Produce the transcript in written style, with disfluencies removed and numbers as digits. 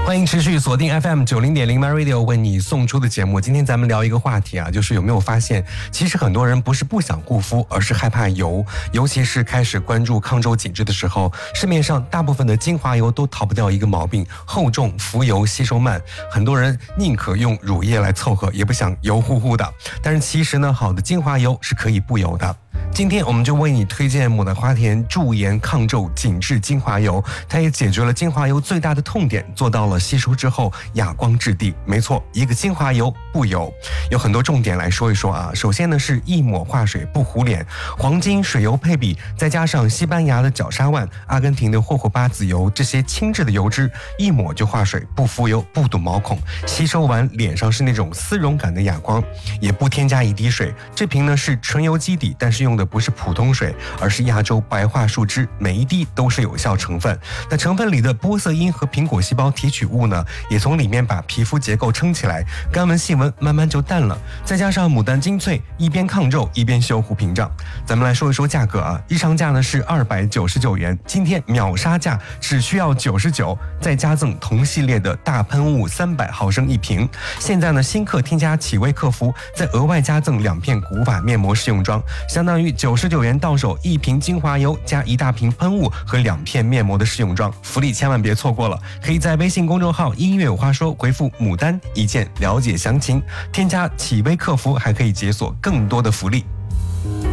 欢迎持续锁定 FM90.0 My Radio 为你送出的节目。今天咱们聊一个话题啊，就是有没有发现，其实很多人不是不想护肤，而是害怕油。尤其是开始关注抗皱紧致的时候，市面上大部分的精华油都逃不掉一个毛病：厚重、浮油、吸收慢。很多人宁可用乳液来凑合，也不想油乎乎的。但是其实呢，好的精华油是可以不油的。今天我们就为你推荐牡丹花田驻颜抗皱紧致精华油，它也解决了精华油最大的痛点，做到了吸收之后哑光质地。没错，一个精华油不油，有很多重点来说一说啊。首先呢是一抹化水不糊脸，黄金水油配比，再加上西班牙的角鲨烷、阿根廷的霍霍巴籽油这些轻质的油脂，一抹就化水，不浮油，不堵毛孔，吸收完脸上是那种丝绒感的哑光，也不添加一滴水。这瓶呢是纯油基底，但是用的不是普通水，而是亚洲白桦树脂，每一滴都是有效成分。那成分里的玻色因和苹果细胞提取物呢，也从里面把皮肤结构撑起来，干纹细纹慢慢就淡了。再加上牡丹精粹，一边抗皱一边修护屏障。咱们来说一说价格啊，日常价呢是299元，今天秒杀价只需要99，再加赠同系列的大喷雾300毫升一瓶。现在呢新客添加启微客服，再额外加赠2片古法面膜试用装，相当于99元到手1瓶精华油加1大瓶喷雾和2片面膜的试用装，福利千万别错过了。可以在微信公众号音乐有话说回复牡丹一键了解详情，添加启微客服还可以解锁更多的福利。